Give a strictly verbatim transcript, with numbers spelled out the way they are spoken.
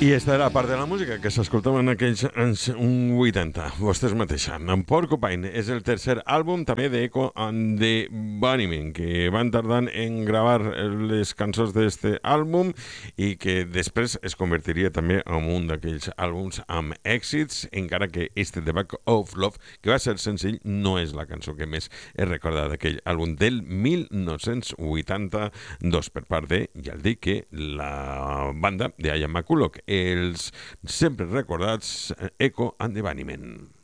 I esta era part de la música que s'escoltava en aquells anys vuitanta, vostès mateixa. En Porcupine és el tercer àlbum també d'Echo and the Bunnymen, que van tardant en gravar les cançons d'este àlbum i que després es convertiria també en un d'aquells àlbums amb èxits, encara que este The Back of Love, que va ser senzill, no és la cançó que més es recorda d'aquell àlbum del mil nou-cents vuitanta-dos per part de, ja el dic, que la banda de Ian McCulloch, els sempre recordats Echo and the Bunnymen.